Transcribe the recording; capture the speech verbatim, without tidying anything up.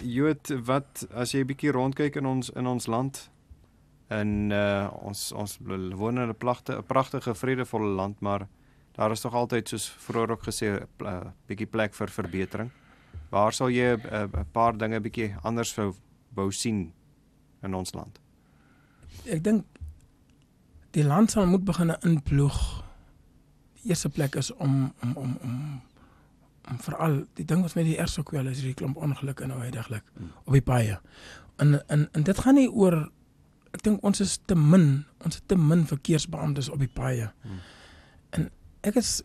Jood, wat as jy 'n bietjie rondkyk in ons in ons land, en uh, ons ons woon in 'n plagte, 'n pragtige, vredevolle land, maar daar is tog altyd, soos vroeër ook gesê, 'n uh, bietjie plek vir verbetering. Waar sal jy 'n uh, paar dinge bietjie anders wou, wou sien in ons land? Ek dink die land sal moet begin inploeg. Die eerste plek is om om om om om veral die ding wat met die ergste kwel is, die klomp ongelukke nou heidaglik hmm. op die paaie. En en en dit gaan nie oor, ek dink ons is te min, ons het te min verkeersbeamptes op die paaie. Hmm. En ek is